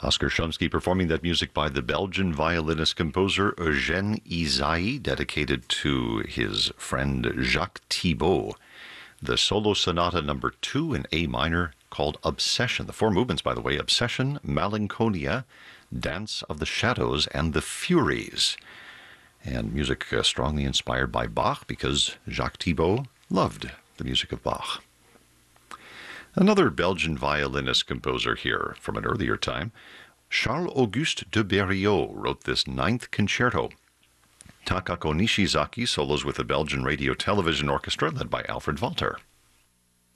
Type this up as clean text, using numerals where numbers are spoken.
Oscar Shumsky performing that music by the Belgian violinist-composer Eugène Ysaÿe, dedicated to his friend Jacques Thibault. The solo sonata number 2 in A minor called Obsession. The 4 movements, by the way: Obsession, Malinconia, Dance of the Shadows, and the Furies. And music strongly inspired by Bach, because Jacques Thibault loved the music of Bach. Another Belgian violinist-composer here from an earlier time, Charles-Auguste de Berriot, wrote this 9th concerto. Takako Nishizaki solos with the Belgian Radio Television Orchestra, led by Alfred Walter.